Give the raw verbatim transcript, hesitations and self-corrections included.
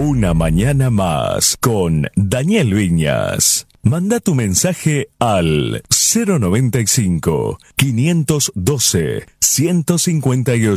Una mañana más con Daniel Viñas. Manda tu mensaje al cero noventa y cinco, quinientos doce, ciento cincuenta y ocho.